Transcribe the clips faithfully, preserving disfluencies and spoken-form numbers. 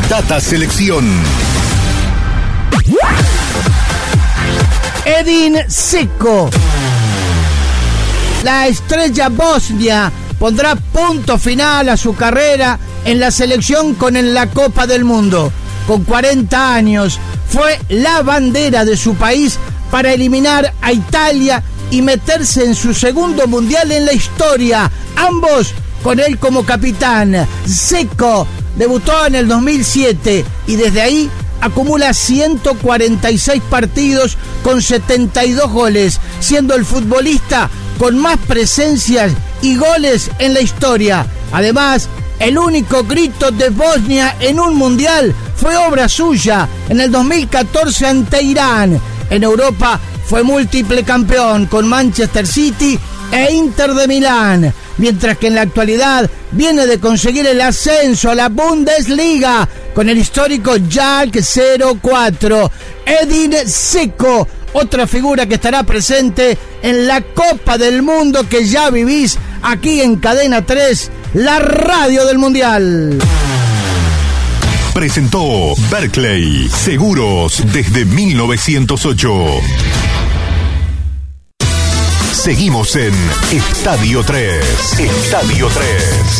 Data Selección. Edin Dzeko, la estrella bosnia, pondrá punto final a su carrera en la selección con en la Copa del Mundo. Con cuarenta años, fue la bandera de su país para eliminar a Italia y meterse en su segundo mundial en la historia, ambos con él como capitán. Dzeko debutó en el dos mil siete y desde ahí acumula ciento cuarenta y seis partidos con setenta y dos goles, siendo el futbolista con más presencias y goles en la historia. Además, el único grito de Bosnia en un mundial fue obra suya en el dos mil catorce ante Irán. En Europa fue múltiple campeón con Manchester City e Inter de Milán, mientras que en la actualidad viene de conseguir el ascenso a la Bundesliga con el histórico Schalke cero cuatro. Edin Dzeko, otra figura que estará presente en la Copa del Mundo que ya vivís aquí en Cadena tres, la radio del Mundial. Presentó Berkeley, seguros desde mil novecientos ocho. Seguimos en Estadio tres. Estadio tres.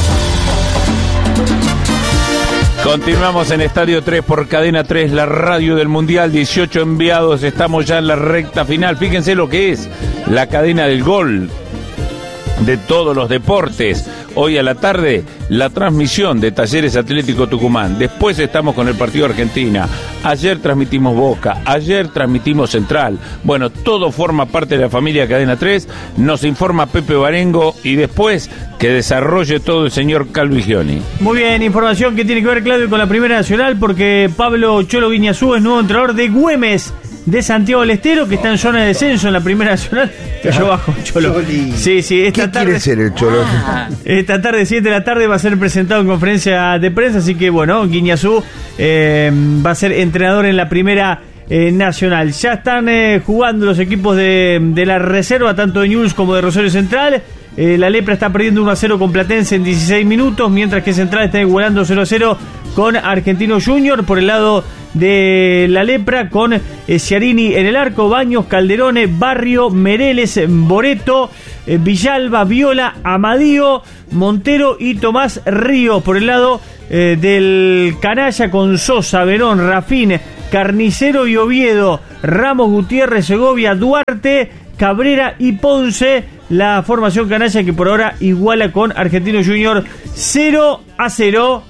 Continuamos en Estadio tres por Cadena tres, la radio del Mundial. dieciocho enviados, estamos ya en la recta final. Fíjense lo que es la cadena del gol de todos los deportes. Hoy a la tarde, la transmisión de Talleres Atlético Tucumán. Después estamos con el partido Argentina. Ayer transmitimos Boca, ayer transmitimos Central. Bueno, todo forma parte de la familia Cadena tres. Nos informa Pepe Barengo y después que desarrolle todo el señor Calvigioni. Muy bien, información que tiene que ver, Claudio, con la Primera Nacional, porque Pablo Cholo Guiñazú es nuevo entrenador de Güemes de Santiago del Estero, que está en zona de descenso en la Primera Nacional. Yo bajo, Cholo. Choli. Sí, sí, esta ¿Qué tarde. quiere ser el Cholo? Ah. Esta tarde, siete de la tarde, va a ser presentado en conferencia de prensa. Así que, bueno, Guiñazú eh, va a ser entrenador en la Primera eh, Nacional. Ya están eh, jugando los equipos de, de la reserva, tanto de Newell's como de Rosario Central. Eh, la Lepra está perdiendo uno a cero con Platense en dieciséis minutos, mientras que Central está igualando cero a cero con Argentino Junior. Por el lado de la Lepra, con eh, Ciarini en el arco, Baños, Calderone, Barrio, Mereles, Boreto, eh, Villalba, Viola, Amadío, Montero y Tomás Ríos. Por el lado eh, del Canalla, con Sosa, Verón, Rafín, Carnicero y Oviedo, Ramos, Gutiérrez, Segovia, Duarte, Cabrera y Ponce. La formación canalla que por ahora iguala con Argentino Junior cero a cero.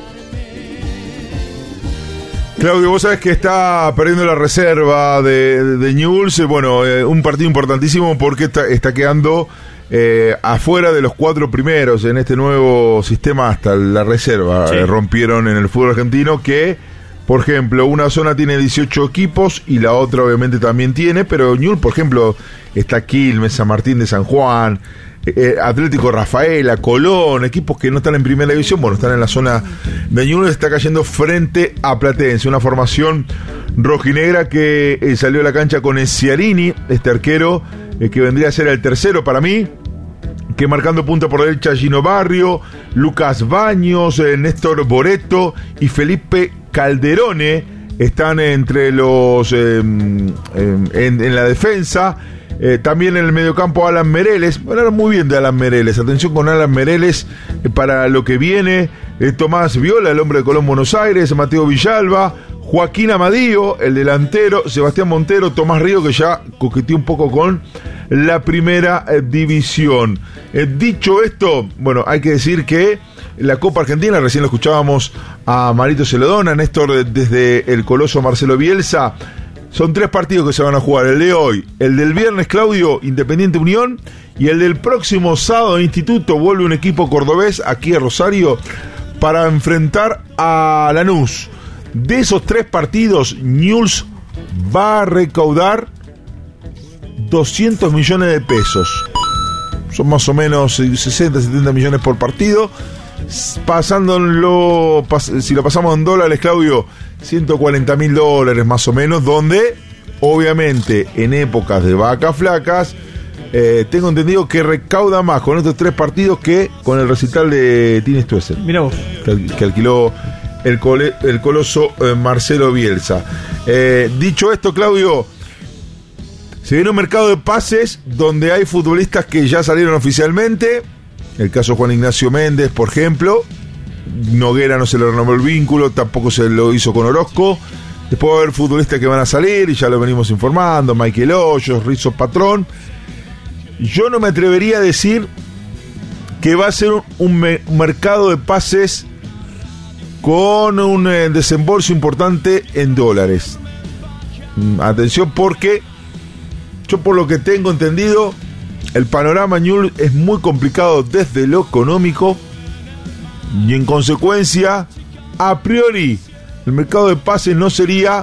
Claudio, vos sabés que está perdiendo la reserva de, de Newell's. Bueno, eh, un partido importantísimo porque está, está quedando eh, afuera de los cuatro primeros en este nuevo sistema hasta la reserva. Sí. Eh, rompieron en el fútbol argentino que, por ejemplo, una zona tiene dieciocho equipos y la otra obviamente también tiene, pero Newell's, por ejemplo, está Quilmes, San Martín de San Juan, eh, Atlético Rafaela, Colón, equipos que no están en primera división, bueno, están en la zona de Newell's. Está cayendo frente a Platense, una formación rojinegra que eh, salió a la cancha con el Ciarini, este arquero eh, que vendría a ser el tercero para mí, que marcando punta por derecha Gino Barrio, Lucas Baños, eh, Néstor Boreto y Felipe Calderone están entre los eh, en, en la defensa. Eh, también en el mediocampo Alan Mereles. Hablaron muy bien de Alan Mereles. Atención con Alan Mereles eh, para lo que viene. Eh, Tomás Viola, el hombre de Colón, Buenos Aires. Mateo Villalba, Joaquín Amadío, el delantero. Sebastián Montero, Tomás Río, que ya coqueteó un poco con la primera eh, división. Eh, dicho esto, bueno, hay que decir que la Copa Argentina, recién lo escuchábamos a Marito Celedón, a Néstor desde el Coloso Marcelo Bielsa. Son tres partidos que se van a jugar: el de hoy, el del viernes, Claudio, Independiente Unión, y el del próximo sábado, Instituto. Vuelve un equipo cordobés aquí a Rosario para enfrentar a Lanús. De esos tres partidos, Newell's va a recaudar doscientos millones de pesos. Son más o menos sesenta, setenta millones por partido. Pasándolo, pas, si lo pasamos en dólares, Claudio, ciento cuarenta mil dólares más o menos, donde obviamente en épocas de vacas flacas eh, tengo entendido que recauda más con estos tres partidos que con el recital de Tini Stoessel. Mirá vos. Que, que alquiló el, cole, el coloso eh, Marcelo Bielsa. Eh, dicho esto, Claudio, se viene un mercado de pases donde hay futbolistas que ya salieron oficialmente. El caso Juan Ignacio Méndez, por ejemplo. Noguera no se le renovó el vínculo, tampoco se lo hizo con Orozco. Después va a haber futbolistas que van a salir, y ya lo venimos informando, Michael Hoyos, Rizzo Patrón. Yo no me atrevería a decir que va a ser un, un, me, un mercado de pases con un eh, desembolso importante en dólares. Mm, atención, porque yo, por lo que tengo entendido, el panorama Newell's es muy complicado desde lo económico, y en consecuencia, a priori, el mercado de pases no sería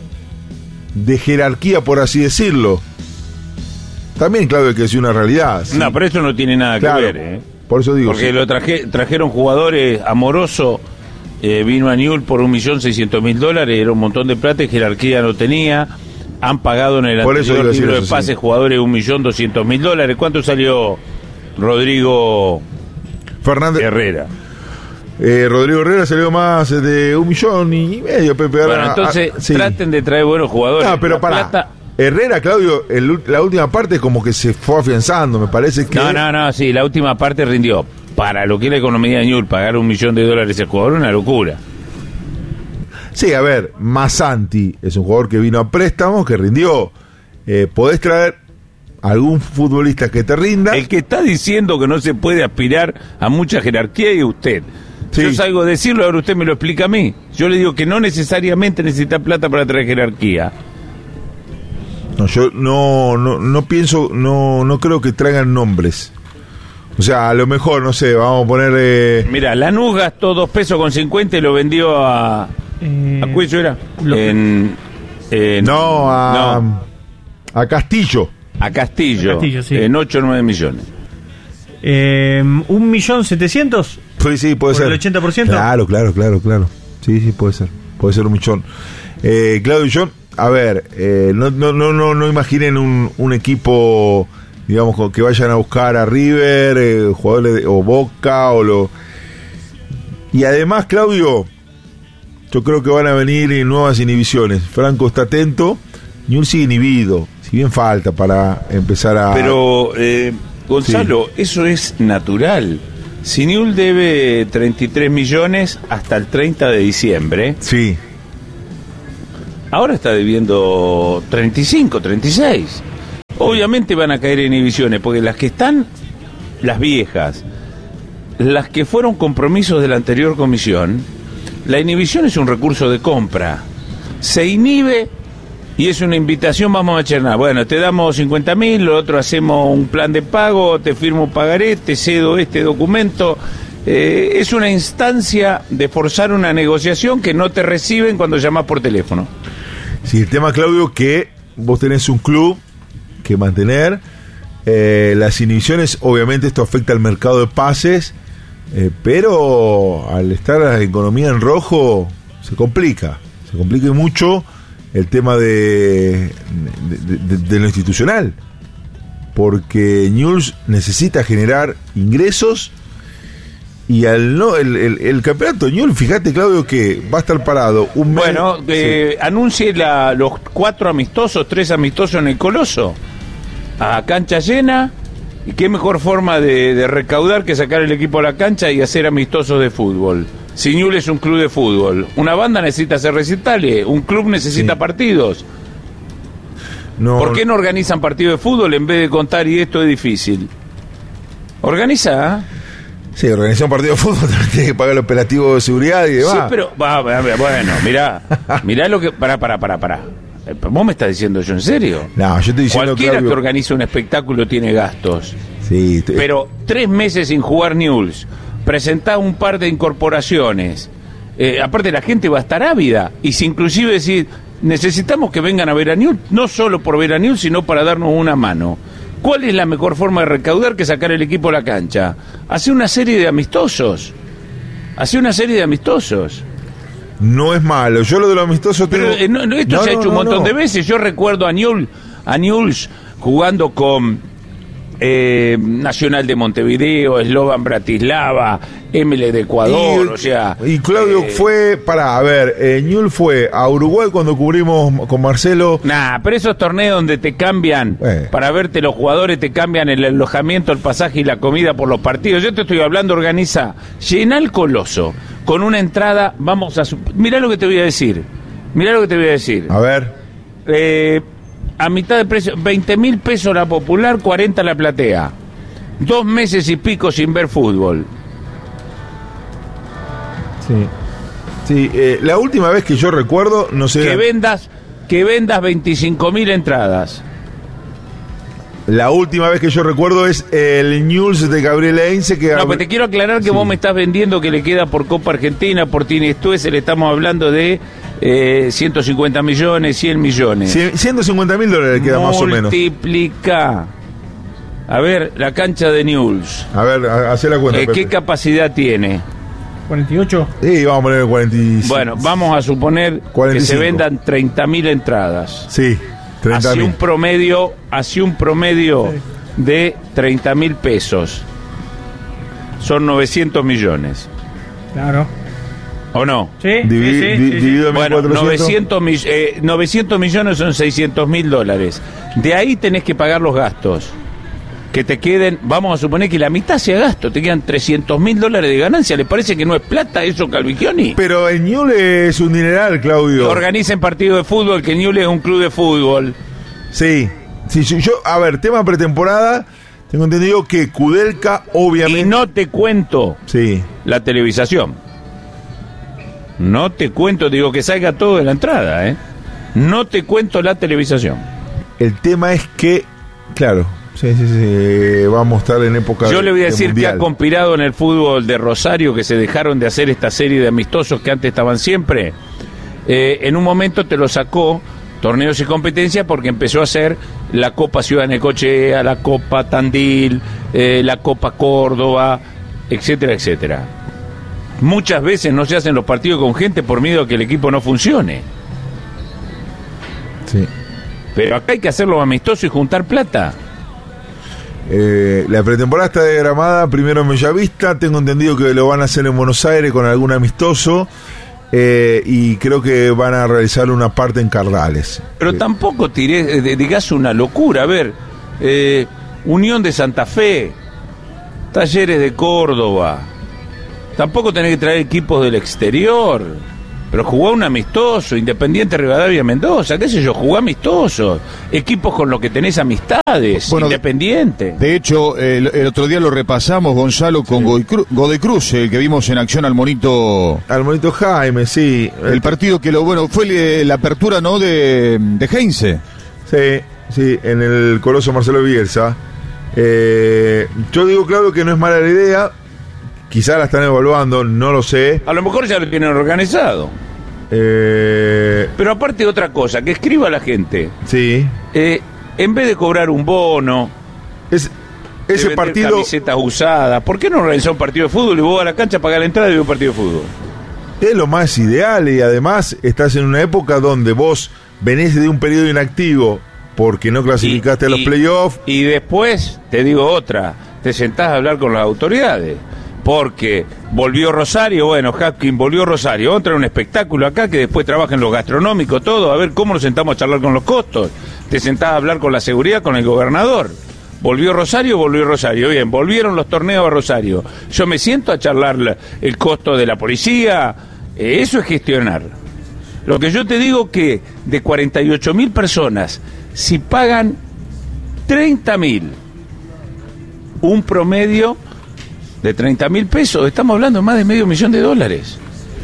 de jerarquía, por así decirlo. También, claro, que es una realidad. ¿Sí? No, pero eso no tiene nada claro, que ver, ¿eh? Por eso digo. Porque sí. lo traje, trajeron jugadores. Amoroso, eh, vino a Newell's por un millón seiscientos mil dólares, era un montón de plata y jerarquía no tenía. Han pagado en el por anterior eso libro de eso, pases sí. jugadores un millón doscientos mil dólares. ¿Cuánto salió Rodrigo Fernández Herrera? Eh, Rodrigo Herrera salió más de un millón y medio, Pepe. Bueno, entonces a, sí. traten de traer buenos jugadores. No, pero La pará. plata... Herrera, Claudio, el, la última parte es como que se fue afianzando, me parece que... No, no, no, sí, la última parte rindió. Para lo que es la economía de Newell's, pagar un millón de dólares al jugador es una locura. Sí, a ver, Masanti es un jugador que vino a préstamo, que rindió. Eh, podés traer algún futbolista que te rinda. El que está diciendo que no se puede aspirar a mucha jerarquía es usted. Sí. Yo salgo a decirlo, ahora usted me lo explica a mí. Yo le digo que no necesariamente necesita plata para traer jerarquía. No, yo no, no, no pienso, no, no creo que traigan nombres. O sea, a lo mejor, no sé, vamos a poner... Eh... Mira, Lanús gastó dos pesos con cincuenta y lo vendió a... Eh, ¿A Cuello era? Lo... En, en, no, a... No. A Castillo. A Castillo, a Castillo sí. En ocho o nueve millones. Eh, ¿Un millón setecientos? Sí, sí, puede ¿Por ser. el ochenta por ciento? Claro, claro, claro, claro. Sí, sí, puede ser. Puede ser un millón. Eh, Claudio y yo, a ver, eh, no, no, no, no, no imaginen un, un equipo, digamos, que vayan a buscar a River, eh, jugadores de, o Boca, o lo... Y además, Claudio, yo creo que van a venir nuevas inhibiciones. Franco está atento, Newell's sigue inhibido, si bien falta para empezar a... Pero, eh, Gonzalo, sí. Eso es natural. Si Newell's debe treinta y tres millones hasta el treinta de diciembre. Sí. Ahora está debiendo treinta y cinco, treinta y seis. Obviamente van a caer en inhibiciones, porque las que están, las viejas, las que fueron compromisos de la anterior comisión, la inhibición es un recurso de compra. Se inhibe y es una invitación, vamos a chernar. Bueno, te damos cincuenta mil, lo otro hacemos un plan de pago, te firmo un pagaré, te cedo este documento. Eh, es una instancia de forzar una negociación que no te reciben cuando llamas por teléfono. Sí, el tema, Claudio, que vos tenés un club que mantener. Eh, las inhibiciones, obviamente esto afecta al mercado de pases, eh, pero al estar la economía en rojo, se complica. Se complica mucho el tema de, de, de, de lo institucional, porque Newell's necesita generar ingresos y al no el, el, el campeonato Newell's, fíjate, Claudio, que va a estar parado un mes. Bueno, eh, sí. Anuncie la, los cuatro amistosos, tres amistosos en el Coloso, a cancha llena, y qué mejor forma de, de recaudar que sacar el equipo a la cancha y hacer amistosos de fútbol. Si Newell's es un club de fútbol, una banda necesita hacer recitales, un club necesita sí. partidos. No, ¿por qué no organizan partidos de fútbol en vez de contar y esto es difícil? Organiza. Sí, organizar un partido de fútbol tiene que pagar el operativo de seguridad y demás. Sí, pero va, va, va, bueno, mirá, mirá lo que... Pará, pará, pará, pará. ¿Vos me estás diciendo yo en serio? No, yo estoy diciendo... Cualquiera Claudio... que organice un espectáculo tiene gastos. Sí. Te... Pero tres meses sin jugar Newell's, presentar un par de incorporaciones, eh, aparte la gente va a estar ávida, y si inclusive decir, necesitamos que vengan a ver a Newell's, no solo por ver a Newell's, sino para darnos una mano. ¿Cuál es la mejor forma de recaudar que sacar el equipo a la cancha? Hacer una serie de amistosos. Hacer una serie de amistosos. No es malo. Yo lo de los amistosos tengo... Pero, eh, no, esto no, se ha no, hecho no, un montón no. de veces. Yo recuerdo a Newell's, a Newell's jugando con eh, Nacional de Montevideo, Slovan Bratislava, M L de Ecuador, y, o sea... Y Claudio eh, fue, para, a ver, eh, Ñul fue a Uruguay cuando cubrimos con Marcelo. Nah, pero esos torneos donde te cambian, eh. para verte los jugadores, te cambian el alojamiento, el pasaje y la comida por los partidos. Yo te estoy hablando, organiza, llena el Coloso, con una entrada, vamos a... Mirá lo que te voy a decir, mirá lo que te voy a decir. A ver. Eh, a mitad de precio, veinte mil pesos la Popular, cuarenta la Platea. Dos meses y pico sin ver fútbol. Sí. Sí, eh, la última vez que yo recuerdo, no sé... Que vendas, que vendas veinticinco mil entradas. La última vez que yo recuerdo es el Newell's de Gabriel Heinze que... No, pero te quiero aclarar que sí. vos me estás vendiendo que le queda por Copa Argentina, por Tinestuese, le estamos hablando de eh, ciento cincuenta millones, cien millones. ciento cincuenta mil dólares queda más o menos. Multiplica. A ver, la cancha de Newell's. A ver, hacé la cuenta. Eh, ¿Qué capacidad tiene? ¿cuarenta y ocho? Sí, vamos a poner cuarenta y cinco. Bueno, vamos a suponer cuarenta y cinco. Que se vendan treinta mil entradas. Sí, treinta Así mil. un promedio, así un promedio Sí. de treinta mil pesos. Son novecientos millones. Claro. ¿O no? Sí, Divi- sí, sí, di- sí, sí. dividido en Bueno, mil cuatrocientos. novecientos, mi- eh, novecientos millones son seiscientos mil dólares. De ahí tenés que pagar los gastos. Que te queden, vamos a suponer que la mitad sea gasto, te quedan trescientos mil dólares de ganancia. ¿Le parece que no es plata eso, Calvigioni? Pero el Newell's es un dineral, Claudio. Organicen partidos de fútbol, que Newell's es un club de fútbol. Sí. Sí, yo, yo- a ver, tema pretemporada, tengo entendido que Kudelka, obviamente... Y no te cuento Sí. la televisación. No te cuento, digo que salga todo de la entrada, ¿eh? No te cuento la televisación. El tema es que, claro, sí, sí, sí, vamos a estar en época Yo de- le voy a de decir que mundial. ha conspirado en el fútbol de Rosario, que se dejaron de hacer esta serie de amistosos que antes estaban siempre. Eh, en un momento te lo sacó torneos y competencias porque empezó a hacer la Copa Ciudad de Necochea, la Copa Tandil, eh, la Copa Córdoba, etcétera, etcétera. Muchas veces no se hacen los partidos con gente por miedo a que el equipo no funcione. Sí. Pero acá hay que hacerlo amistoso y juntar plata. Eh, la pretemporada está diagramada primero en Bellavista, tengo entendido que lo van a hacer en Buenos Aires con algún amistoso, eh, y creo que van a realizar una parte en Cardales. Pero Eh, tampoco tiré, eh, digas una locura. A ver, eh, Unión de Santa Fe, Talleres de Córdoba. Tampoco tenés que traer equipos del exterior. Pero jugá un amistoso, Independiente Rivadavia Mendoza, qué sé yo, jugá amistosos. Equipos con los que tenés amistades, Bueno, Independiente. De hecho, el, el otro día lo repasamos, Gonzalo, con Godoy Cru- Godoy Cruz, el que vimos en acción al monito. Al monito Jaime, sí. El partido que lo, bueno, fue el- la apertura, ¿no?, de, de Heinze. Sí, sí, en el Coloso Marcelo Bielsa. Eh, yo digo, claro, que no es mala la idea. Quizás la están evaluando, no lo sé. A lo mejor ya lo tienen organizado. Eh, Pero aparte otra cosa, que escriba la gente. sí. Eh, en vez de cobrar un bono, Es, de ese vender partido... camisetas usadas, ¿por qué no organizar un partido de fútbol y vos a la cancha pagás la entrada y ves un partido de fútbol? Es lo más ideal, y además estás en una época donde vos venís de un periodo inactivo porque no clasificaste a los y- playoffs. Y después, te digo otra, te sentás a hablar con las autoridades. Porque volvió Rosario, bueno, Hapkin volvió Rosario, vamos a traer un espectáculo acá que después trabaja en lo gastronómico, todo, a ver cómo nos sentamos a charlar con los costos. Te sentás a hablar con la seguridad, con el gobernador. Volvió Rosario, volvió Rosario, bien, volvieron los torneos a Rosario. Yo me siento a charlar la- el costo de la policía, eh, eso es gestionar. Lo que yo te digo que de cuarenta y ocho mil personas, si pagan treinta mil, un promedio de treinta mil pesos, estamos hablando de más de medio millón de dólares.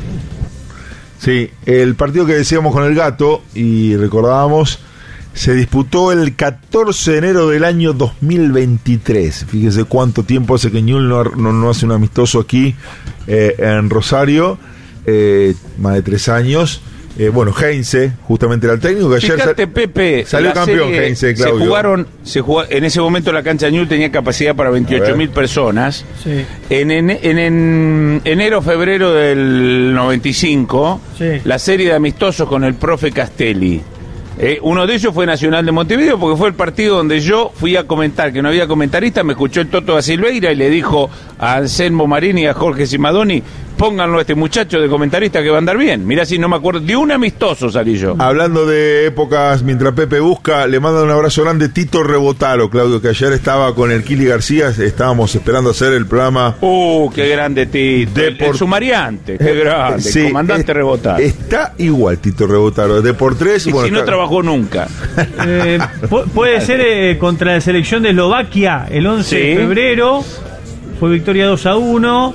Sí, el partido que decíamos con el Gato, y recordábamos, se disputó el catorce de enero del año dos mil veintitrés. Fíjese cuánto tiempo hace que Ñul no, no, no hace un amistoso aquí eh, en Rosario, eh, más de tres años. Eh, bueno, Heinze, justamente era el técnico, que ayer Fíjate, sal- Pepe, salió la campeón serie, Heinze, se Claudio. jugaron, se jugó, en ese momento la cancha de Ñul tenía capacidad para veintiocho mil personas. Sí. En, en, en- en enero, febrero del noventa y cinco, Sí. la serie de amistosos con el profe Castelli. Eh, uno de ellos fue Nacional de Montevideo, porque fue el partido donde yo fui a comentar, que no había comentarista, me escuchó el Toto da Silveira y le dijo a Anselmo Marini y a Jorge Simadoni, pónganlo a este muchacho de comentarista que va a andar bien. Mirá si no me acuerdo, de un amistoso salí yo. Hablando de épocas, mientras Pepe busca, le manda un abrazo grande Tito Rebotaro, Claudio, que ayer estaba con el Kili García, estábamos esperando hacer el programa. ¡Uh, qué grande Tito! El, el sumariante, qué grande, sí, el comandante es, Rebotaro. Está igual Tito Rebotaro, de por tres. Y bueno, si no está... trabajó nunca. Eh, pu- puede ser eh, contra la selección de Eslovaquia el once Sí. de febrero, fue victoria dos a uno.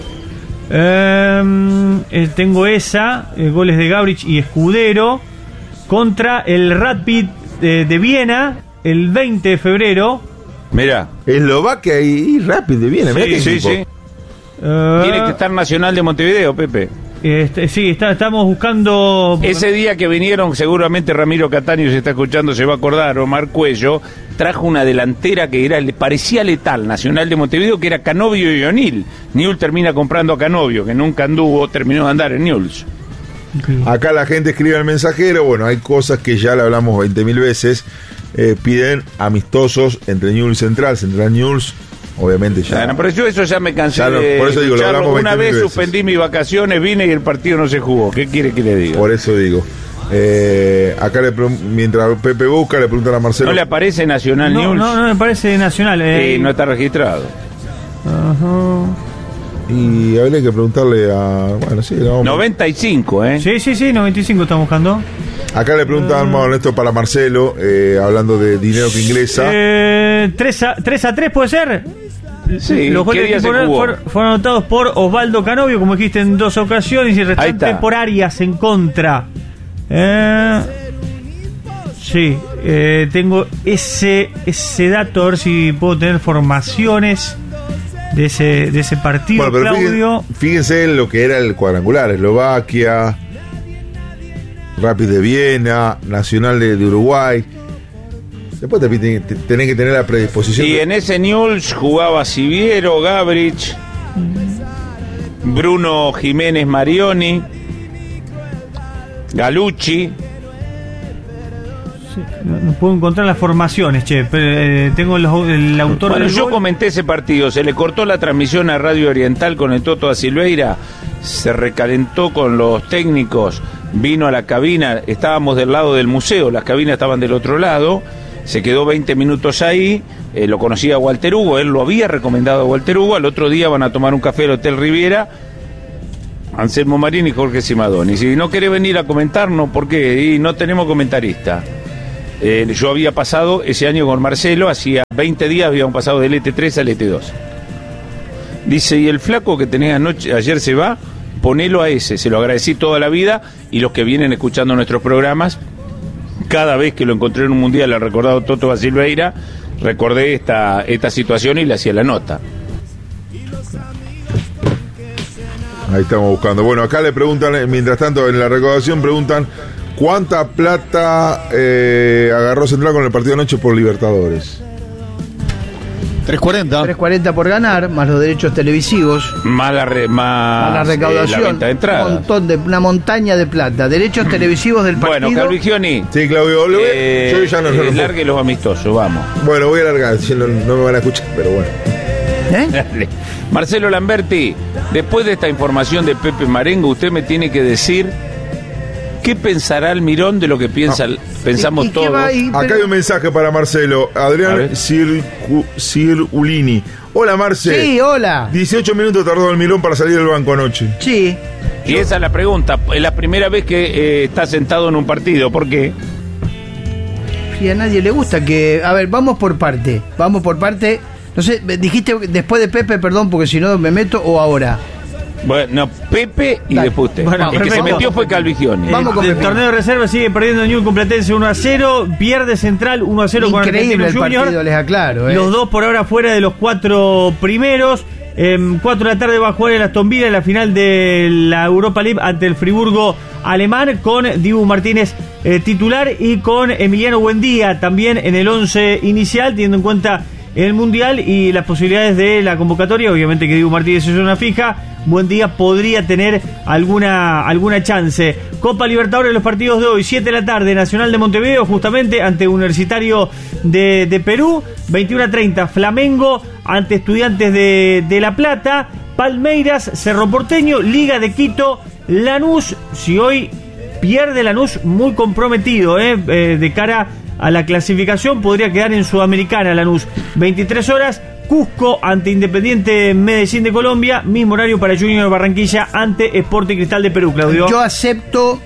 Eh, eh, tengo esa, eh, goles de Gabric y Escudero, contra el Rapid eh, de Viena el veinte de febrero. Mirá. Eslovaquia y, y Rapid de Viena, mirá Sí, qué sí, equipo. sí. Eh, Tiene que estar Nacional de Montevideo, Pepe. este, sí, está, estamos buscando. Ese día que vinieron, seguramente Ramiro Cataño, se está escuchando, se va a acordar, Omar Cuello, trajo una delantera que era parecía letal, Nacional de Montevideo, que era Canovio y O'Neill. Newell termina comprando a Canovio, que nunca anduvo, terminó de andar en Newell's. Acá la gente escribe al mensajero, bueno, hay cosas que ya le hablamos veinte mil veces, eh, piden amistosos entre Newell's Central, Central Newell's, obviamente ya. Bueno, pero yo eso ya me cansé Ya lo- de por eso digo, lo escucharlo. hablamos Una veinte mil vez veces. suspendí mis vacaciones, vine y el partido no se jugó. ¿Qué quiere que le diga? Por eso digo. Eh, acá le pregun- mientras Pepe busca, le preguntan a Marcelo. ¿No le aparece Nacional No, Newell's? no, no me parece nacional. Eh, Sí, no está registrado. Ajá. Y habría que preguntarle a. Bueno, sí, no, noventa y cinco, ¿eh? Sí, sí, sí, noventa y cinco estamos buscando. Acá le preguntan, bueno, esto para Marcelo, eh, hablando de dinero que ingresa. Eh, tres a tres puede ser. Sí, Los ¿qué goles día se temporales jugó? fueron, fueron anotados por Osvaldo Canovio, como dijiste, en dos ocasiones, y Ahí restante está. por Arias en contra. Eh, sí, eh, tengo ese ese dato, a ver si puedo tener formaciones de ese de ese partido, Bueno, pero Claudio. fíjense, fíjense en lo que era el cuadrangular: Eslovaquia, Rapid de Viena, Nacional de, de Uruguay. Después te, te- te- tenés que tener la predisposición. Y de- en ese Newell's jugaba Siviero, Gabrich, Bruno Jiménez Marioni, Galucci. No, no puedo encontrar las formaciones, che, pero, eh, tengo los- el autor Bueno, del yo gol. comenté ese partido, se le cortó la transmisión a Radio Oriental con el Toto da Silveira, se recalentó con los técnicos, vino a la cabina, estábamos del lado del museo, las cabinas estaban del otro lado, se quedó veinte minutos ahí, eh, lo conocía Walter Hugo, él lo había recomendado a Walter Hugo, al otro día van a tomar un café al Hotel Riviera, Anselmo Marín y Jorge Simadoni. Si no querés venir a comentarnos, ¿por qué? Y no tenemos comentarista. Eh, yo había pasado ese año con Marcelo, hacía veinte días habíamos pasado del E T tres al E T dos. Dice, y el flaco que tenés anoche, ayer se va, ponelo a ese, se lo agradecí toda la vida, y los que vienen escuchando nuestros programas, cada vez que lo encontré en un mundial, ha recordado Toto da Silveira, recordé esta, esta situación y le hacía la nota. Ahí estamos buscando. Bueno, acá le preguntan, eh, mientras tanto, en la recaudación preguntan cuánta plata eh, agarró Central con el partido de anoche por Libertadores. tres cuarenta. tres cuarenta por ganar, más los derechos televisivos, Más la, re- más, más la eh, recaudación, la venta de un entradas. montón de, una montaña de plata, derechos televisivos del partido. Bueno, Calvigioni, Sí, Claudio, lo ve- eh, yo ya no, eh, no- largue los amistosos, vamos. Bueno, voy a largar, si no, no me van a escuchar, pero bueno. ¿Eh? Dale. Marcelo Lamberti, después de esta información de Pepe Marengo, usted me tiene que decir qué pensará Almirón de lo que piensa, pensamos ¿Y- y qué todos. va? Y- Acá pero- hay un mensaje para Marcelo. A Adrián ver. Circu- Cirulini. Hola, Marce. Sí, hola. dieciocho minutos tardó el Milón para salir del banco anoche. Sí. Y esa es la pregunta, es la primera vez que eh, está sentado en un partido, ¿por qué? Y a nadie le gusta que... A ver, vamos por parte. Vamos por parte. No sé, dijiste después de Pepe, perdón, porque si no me meto, o ahora. Bueno, Pepe y Dale. después usted. Bueno, el que se perfecto. metió fue Calvigioni. Vamos con el Pepe. torneo de reserva sigue perdiendo Newell's con Platense uno a cero, pierde Central uno a cero con Increíble Argentino el Junior. partido, les aclaro. ¿eh? Los dos por ahora fuera de los cuatro primeros. Eh, cuatro de la tarde va a jugar el Aston Villa en la final de la Europa League ante el Friburgo alemán, con Dibu Martínez eh, titular y con Emiliano Buendía también en el once inicial, teniendo en cuenta en el Mundial y las posibilidades de la convocatoria. Obviamente que Dibu Martínez es una fija. Buendía podría tener alguna alguna chance. Copa Libertadores, los partidos de hoy, siete de la tarde, Nacional de Montevideo, justamente ante Universitario de, de Perú. veintiuno a treinta, Flamengo ante Estudiantes de, de La Plata. Palmeiras, Cerro Porteño, Liga de Quito, Lanús. Si hoy pierde Lanús, muy comprometido eh, eh, de cara a la clasificación, podría quedar en Sudamericana Lanús. veintitrés horas, Cusco ante Independiente Medellín de Colombia, mismo horario para Junior Barranquilla ante Sporting Cristal de Perú, Claudio. Yo acepto,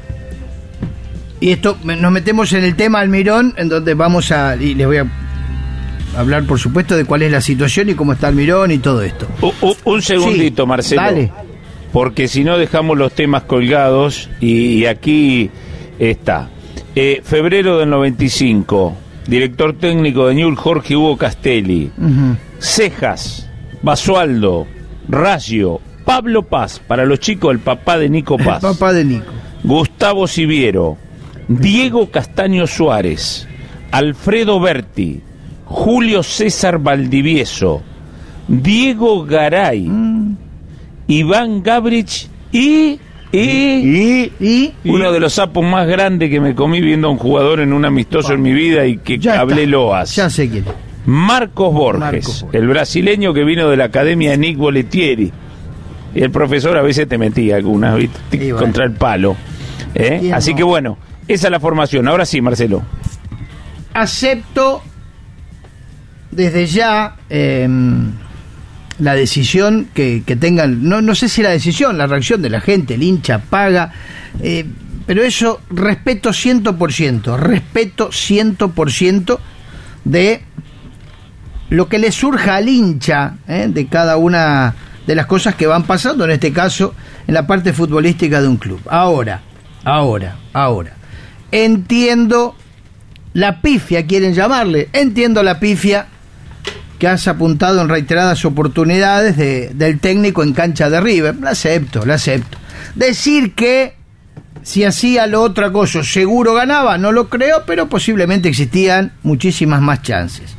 y esto nos metemos en el tema Almirón, en donde vamos a, y les voy a hablar por supuesto de cuál es la situación y cómo está Almirón y todo esto. Uh, uh, un segundito, sí, Marcelo. Dale. Porque si no dejamos los temas colgados y, y aquí está. Eh, febrero del noventa y cinco, director técnico de Newell's Jorge Hugo Castelli. Uh-huh. Cejas, Basualdo, Raggio, Pablo Paz, para los chicos el papá de Nico Paz. El papá de Nico. Gustavo Siviero, Diego Castaño Suárez, Alfredo Berti, Julio César Valdivieso, Diego Garay, mm. Iván Gabrich y, y, y, y uno y, de los sapos más grandes que me comí viendo a un jugador en un amistoso en mi vida y que ya hablé está, loas. Ya sé quién. Marcos Borges, Marcos Borges, el brasileño que vino de la academia de Nick Bollettieri. Y el profesor a veces te metía algunas, ¿viste? Bueno. Contra el palo. ¿Eh? Así no? que bueno, esa es la formación. Ahora sí, Marcelo. Acepto desde ya eh, la decisión que, que tengan, no, no sé si la decisión, la reacción de la gente, el hincha paga, eh, pero eso respeto ciento por ciento, respeto ciento por ciento de lo que le surja al hincha, eh, de cada una de las cosas que van pasando, en este caso, en la parte futbolística de un club. Ahora, ahora, ahora, entiendo la pifia, quieren llamarle, entiendo la pifia que has apuntado en reiteradas oportunidades de, del técnico en cancha de River. La acepto, la acepto. Decir que si hacía lo otra cosa seguro ganaba, no lo creo, pero posiblemente existían muchísimas más chances.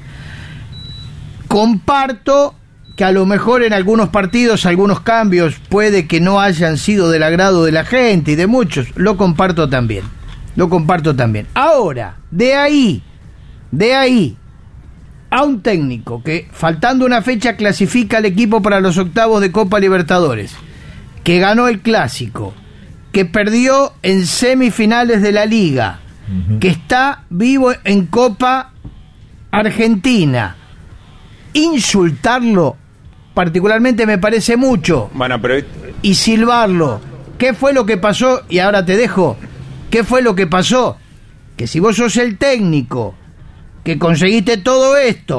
Comparto que a lo mejor en algunos partidos algunos cambios puede que no hayan sido del agrado de la gente y de muchos, lo comparto también. Lo comparto también. Ahora, de ahí, de ahí, a un técnico que, faltando una fecha, clasifica al equipo para los octavos de Copa Libertadores, que ganó el Clásico, que perdió en semifinales de la Liga, uh-huh. que está vivo en Copa Argentina, insultarlo, particularmente me parece mucho, bueno, pero... y silbarlo. ¿Qué fue lo que pasó? Y ahora te dejo... ¿Qué fue lo que pasó? Que si vos sos el técnico que conseguiste todo esto